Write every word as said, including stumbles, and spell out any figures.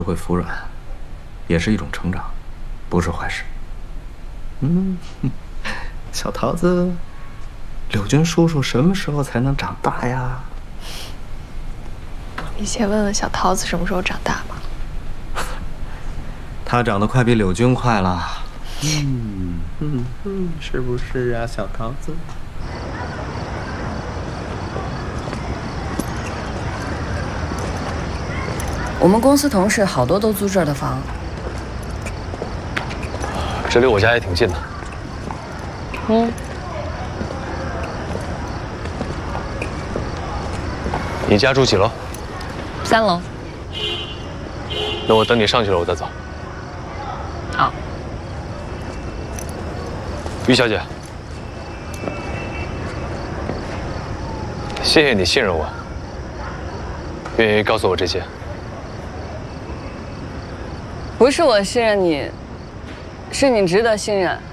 会服软，也是一种成长，不是坏事。嗯，小桃子，柳军叔叔什么时候才能长大呀？ 你先问问小桃子什么时候长大吧。 他长得快比柳军快了。嗯嗯嗯，是不是啊，小桃子？ 我们公司同事好多都租这儿的房。 这离我家也挺近的。 嗯。 你家住几楼？ 三楼。 那我等你上去了，我再走。 好。 于小姐，谢谢你信任我，愿意告诉我这些。 不是我信任你，是你值得信任。